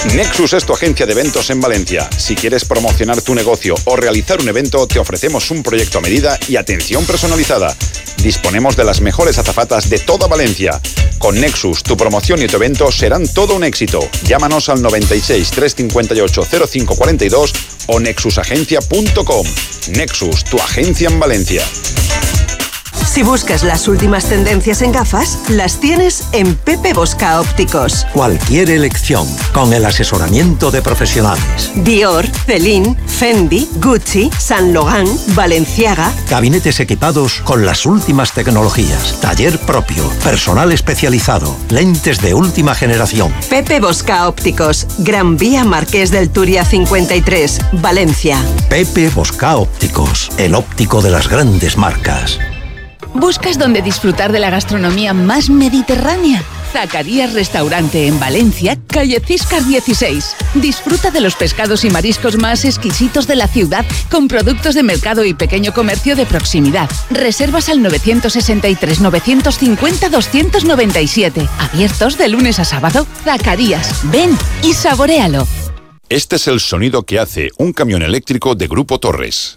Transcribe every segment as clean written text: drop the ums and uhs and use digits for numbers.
Nexus es tu agencia de eventos en Valencia. Si quieres promocionar tu negocio o realizar un evento, te ofrecemos un proyecto a medida y atención personalizada. Disponemos de las mejores azafatas de toda Valencia. Con Nexus, tu promoción y tu evento serán todo un éxito. Llámanos al 96 358 0542 o nexusagencia.com. Nexus, tu agencia en Valencia. Si buscas las últimas tendencias en gafas, las tienes en Pepe Bosca Ópticos. Cualquier elección, con el asesoramiento de profesionales. Dior, Celine, Fendi, Gucci, Saint Laurent, Balenciaga. Gabinetes equipados con las últimas tecnologías. Taller propio, personal especializado, lentes de última generación. Pepe Bosca Ópticos, Gran Vía Marqués del Turia 53, Valencia. Pepe Bosca Ópticos, el óptico de las grandes marcas. ¿Buscas dónde disfrutar de la gastronomía más mediterránea? Zacarías Restaurante en Valencia, calle Ciscar 16. Disfruta de los pescados y mariscos más exquisitos de la ciudad con productos de mercado y pequeño comercio de proximidad. Reservas al 963 950 297. Abiertos de lunes a sábado. Zacarías, ven y saboréalo. Este es el sonido que hace un camión eléctrico de Grupo Torres.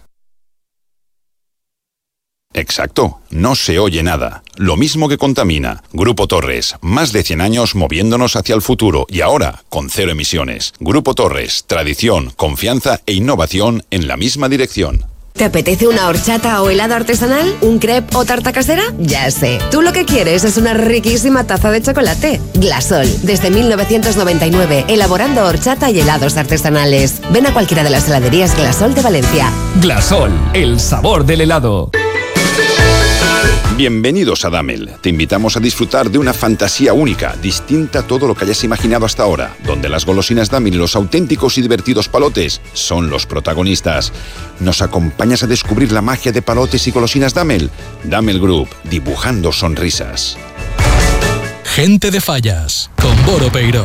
Exacto, no se oye nada. Lo mismo que contamina. Grupo Torres, más de 100 años moviéndonos hacia el futuro y ahora con 0 emisiones. Grupo Torres, tradición, confianza e innovación en la misma dirección. ¿Te apetece una horchata o helado artesanal? ¿Un crepe o tarta casera? Ya sé. Tú lo que quieres es una riquísima taza de chocolate. Glasol, desde 1999, elaborando horchata y helados artesanales. Ven a cualquiera de las heladerías Glasol de Valencia. Glasol, el sabor del helado. Bienvenidos a Damel. Te invitamos a disfrutar de una fantasía única, distinta a todo lo que hayas imaginado hasta ahora, donde las golosinas Damel y los auténticos y divertidos palotes son los protagonistas. ¿Nos acompañas a descubrir la magia de palotes y golosinas Damel? Damel Group, dibujando sonrisas. Gente de Fallas, con Boro Peiró.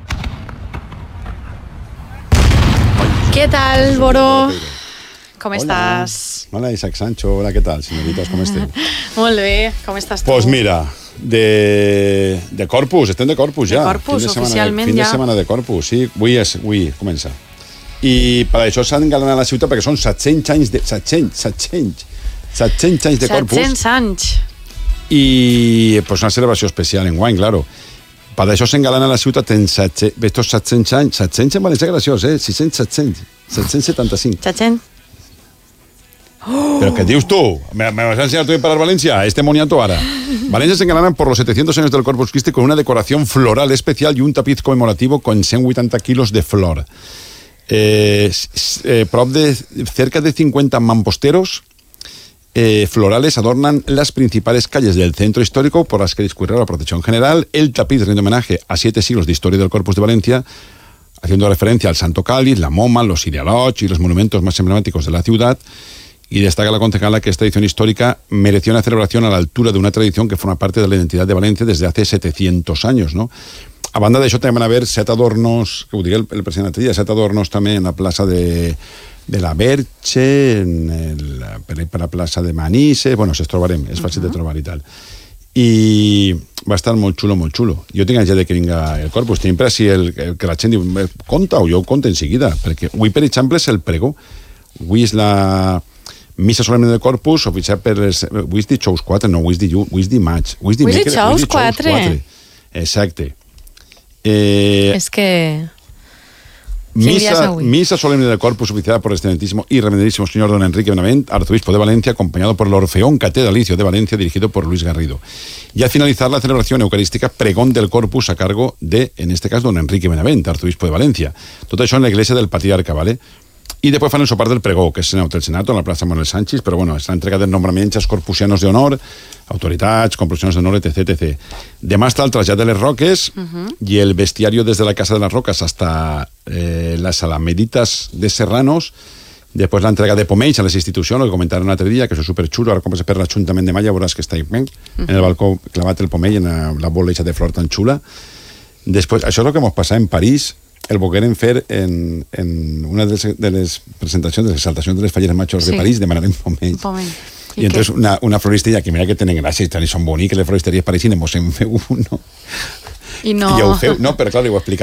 ¿Qué tal, Boro? Com estàs? Hola, Isaac Sancho. Hola, què tal, senyoritas? Com esteu? Molt bé, com estàs tu? Pues mira, de Corpus, estem de Corpus ja. De Corpus, oficialment ja. Fin de setmana de Corpus, sí. Avui comença. I per això s'han engalanat la ciutat, perquè són 700 anys de... 700 anys de Corpus. 700 anys. I pues una celebració especial en guany, claro. Per això s'engalana la ciutat en estos 700 anys. 700 en valencià graciós, 700. 775. 700. ¿Pero qué dices tú? ¿Me vas a enseñar tú a parar Valencia? Este moniato ahora. Valencia se engalanan por los 700 años del Corpus Christi con una decoración floral especial y un tapiz conmemorativo con 180 kilos de flor. Cerca de 50 mamposteros florales adornan las principales calles del centro histórico por las que discurre la protección general. El tapiz rinde homenaje a 7 siglos de historia del Corpus de Valencia, haciendo referencia al Santo Cáliz, la Moma, los Irialots y los monumentos más emblemáticos de la ciudad. Y destaca la concejala que esta edición histórica mereció una celebración a la altura de una tradición que forma parte de la identidad de Valencia desde hace 700 años, no? A banda d'això també van haver 7 adornos, que ho digui el president l'altre dia, 7 adornos també en la plaça de la Verge, per la plaça de Manises, bueno, els trobarem, és fàcil de trobar i tal. I va estar molt xulo, molt xulo. Jo tinc ganes de que vinga el Corpus, tinc per si que la gent diu, conta, o jo ho conto en seguida, perquè avui, per exemple, és el pregó. Avui és la missa solemne de Corpus, oficial per les... Avui és dijous 4, no, avui és dimarts. Avui és dijous 4. Exacte. És que... Misa solemne de Corpus oficiada por el excelentísimo y reverendísimo señor don Enrique Benavent, arzobispo de Valencia, acompañado por el Orfeón Catedralicio de Valencia, dirigido por Luis Garrido. Y al finalizar la celebración eucarística, pregón del Corpus a cargo de, en este caso, don Enrique Benavent, arzobispo de Valencia. Tot això en la iglesia del Patriarca, ¿vale? Y después fan el sopar del pregó, que és en el Senato, en la plaça Manuel Sánchez, però bueno, és l'entrega dels nombraments als corpusianos d'honor, autoritats, composicions d'honor, etc. Demà està el trasllat de les Roques i el bestiario desde la Casa de las Rocas hasta las Alameditas de Serranos. Después la entrega de pomells a les institucions, el que comentaron l'altre dia, que això és superxulo, ara com vas per l'Ajuntament de Malla, veuràs que està en el balcó clavat el pomell en la boleja de flor tan xula. Després, això és el que ens passa en París, el volgueren fer en una de les presentacions de les exaltacions de les falleres majors de París, demanaren pomell. I entonces una floristeria, que mira que tenen gràcia i són boniques les floristeries parisines, mos en feu uno. I no... I ho feu, no, però clar, ho explica